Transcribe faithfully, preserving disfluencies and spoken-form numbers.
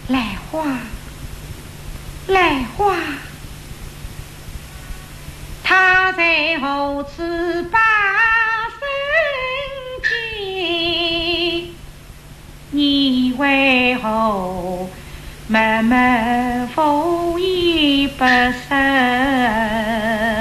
来花，来花，他在何处把身间？你为何默默敷衍不食？